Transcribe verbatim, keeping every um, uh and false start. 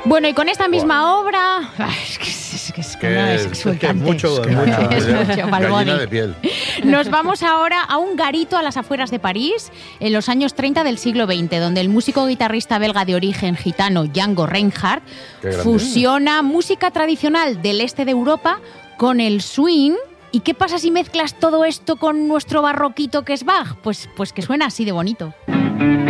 Bueno, y con esta misma obra... Ay, es que es, que es, que no es exultante. Es que es mucho, es, que mucho, es mucho, gallina de piel. Nos vamos ahora a un garito a las afueras de París, en los años treinta del siglo veinte, donde el músico guitarrista belga de origen gitano Django Reinhardt fusiona música tradicional del este de Europa con el swing. ¿Y qué pasa si mezclas todo esto con nuestro barroquito que es Bach? Pues, pues que suena así de bonito.